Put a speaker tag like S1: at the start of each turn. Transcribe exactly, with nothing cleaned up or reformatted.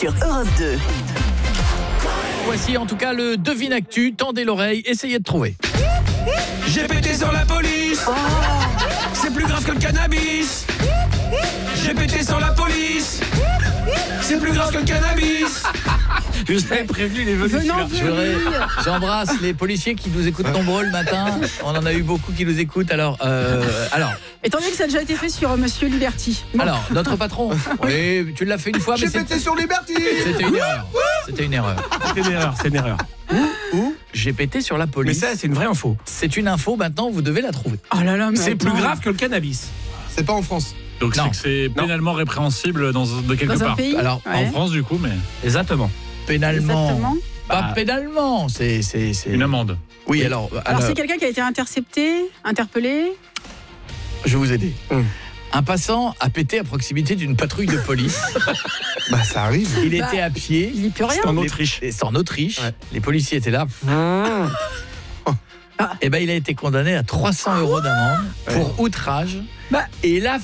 S1: sur Europe deux.
S2: Voici en tout cas le Devine Actu. Tendez l'oreille, essayez de trouver.
S3: J'ai pété sur la police. Oh. C'est plus grave que le cannabis. J'ai pété sur la police. C'est plus grave que le cannabis.
S2: Je vous avais prévenu les venus. Je voudrais, j'embrasse les policiers qui nous écoutent nombreux le matin. On en a eu beaucoup qui nous écoutent. Alors, euh, alors.
S4: Étant donné que ça a déjà été fait sur euh, Monsieur Liberty. Bon.
S2: Alors, notre patron. Oui, tu l'as fait une fois, mais
S3: j'ai pété sur Liberty.
S2: C'était une erreur. C'était une erreur.
S3: C'était une erreur. C'est une erreur.
S2: Ou j'ai pété sur la police.
S3: Mais ça, c'est une vraie info.
S2: C'est une info. Maintenant, vous devez la trouver.
S4: Oh là là, mais
S3: c'est
S4: attends.
S3: plus grave que le cannabis.
S5: C'est pas en France.
S6: Donc
S2: non.
S6: c'est que c'est pénalement répréhensible dans, de quelque
S4: Dans un
S6: part.
S4: pays.
S2: Alors,
S4: Ouais.
S6: En France du coup, mais
S3: Exactement.
S2: Pénalement.
S4: Exactement.
S2: Pas
S6: Bah,
S2: pénalement. C'est, c'est, c'est...
S6: une amende.
S2: Oui, alors.
S4: Alors,
S2: alors
S4: c'est quelqu'un qui a été intercepté, interpellé.
S2: je vais vous aider.
S5: Hum.
S2: Un passant a pété à proximité d'une patrouille de police.
S5: Bah ça arrive.
S2: Il
S4: Bah,
S2: était à pied.
S4: Il n'y peut rien.
S3: C'est en
S2: Les-
S3: Autriche.
S2: et C'est en Autriche.
S5: Ouais.
S2: Les policiers étaient là. Et ben, il a été condamné à trois cents euros d'amende pour outrage.
S4: Bah.
S2: Et là,